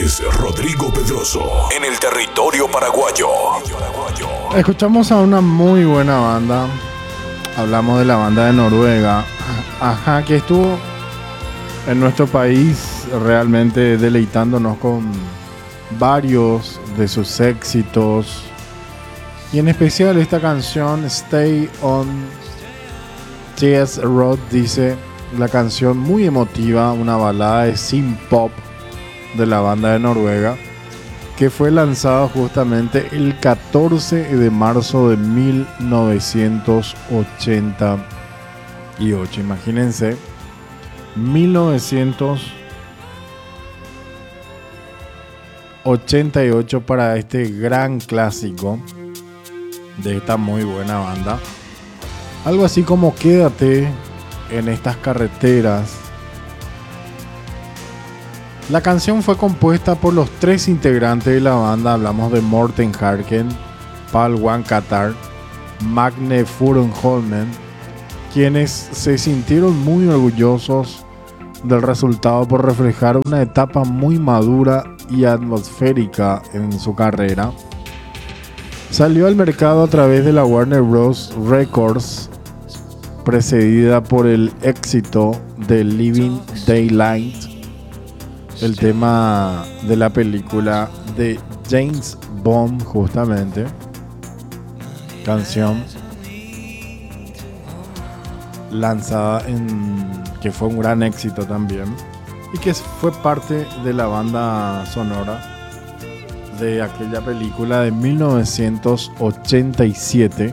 es Rodrigo Pedroso en el territorio paraguayo. Escuchamos a una muy buena banda. Hablamos de la banda de Noruega. Ajá, que estuvo en nuestro país realmente deleitándonos con varios de sus éxitos. Y en especial esta canción, Stay on TS Road, dice la canción muy emotiva, una balada de synth pop de la banda de Noruega, que fue lanzada justamente el 14 de marzo de 1988. Imagínense, 1988 para este gran clásico de esta muy buena banda. Algo así como Quédate en estas carreteras. La canción fue compuesta por los tres integrantes de la banda. Hablamos de Morten Harken, Paul Van Katar, Magne Furuholmen, quienes se sintieron muy orgullosos del resultado por reflejar una etapa muy madura y atmosférica en su carrera. Salió al mercado a través de la Warner Bros. Records, precedida por el éxito de Living Daylight, el tema de la película de James Bond, justamente, canción lanzada que fue un gran éxito también y que fue parte de la banda sonora de aquella película de 1987,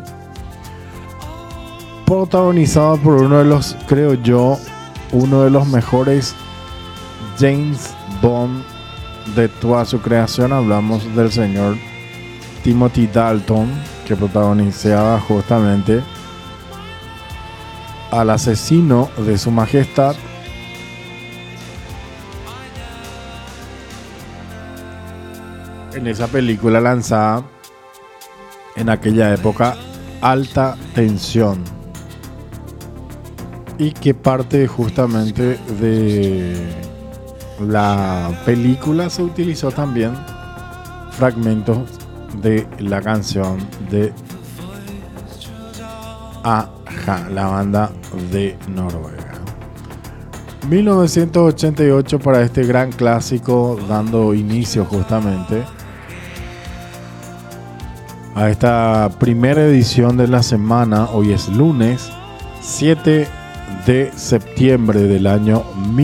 protagonizada por uno de los, creo yo, uno de los mejores James Bond de toda su creación. Hablamos del señor Timothy Dalton, que protagonizaba justamente al asesino de su majestad, en esa película lanzada en aquella época, Alta Tensión, y que parte justamente de la película se utilizó también fragmentos de la canción de Aja, la banda de Noruega. 1988 para este gran clásico, dando inicio justamente a esta primera edición de la semana. Hoy es lunes 7 de septiembre del año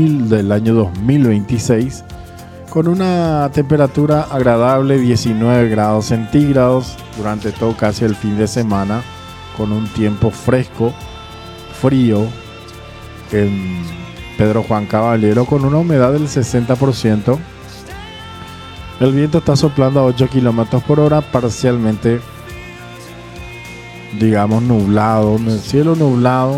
2026, con una temperatura agradable, 19 grados centígrados durante todo casi el fin de semana, con un tiempo fresco, frío en Pedro Juan Caballero, con una humedad del 60%. El viento está soplando a 8 kilómetros por hora, parcialmente, digamos, nublado, el cielo nublado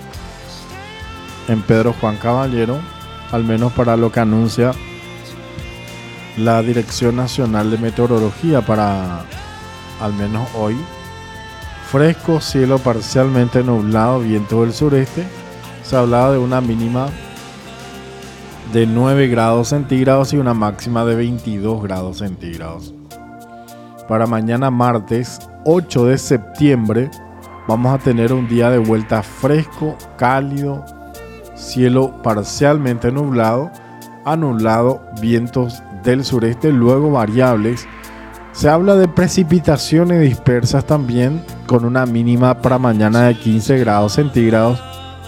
en Pedro Juan Caballero, al menos para lo que anuncia la Dirección Nacional de Meteorología para al menos hoy. Fresco, cielo parcialmente nublado, viento del sureste. Se hablaba de una mínima de 9 grados centígrados y una máxima de 22 grados centígrados. Para mañana martes 8 de septiembre vamos a tener un día de vuelta fresco, cálido, cielo parcialmente nublado, anulado, vientos del sureste, luego variables. Se habla de precipitaciones dispersas también, con una mínima para mañana de 15 grados centígrados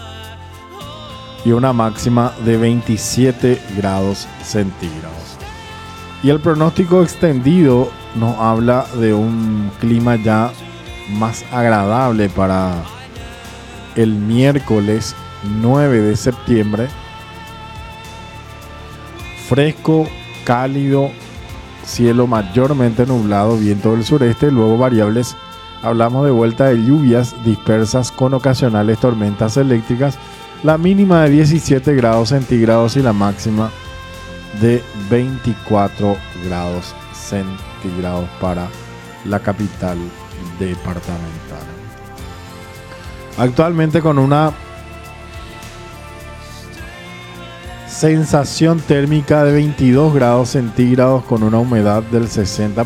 y una máxima de 27 grados centígrados. Y el pronóstico extendido nos habla de un clima ya más agradable para el miércoles 9 de septiembre. Fresco, cálido, cielo mayormente nublado, viento del sureste, luego variables. Hablamos de vuelta de lluvias dispersas con ocasionales tormentas eléctricas. La mínima de 17 grados centígrados y la máxima de 24 grados centígrados para la capital departamental. Actualmente con una Sensación térmica de 22 grados centígrados con una humedad del 60%.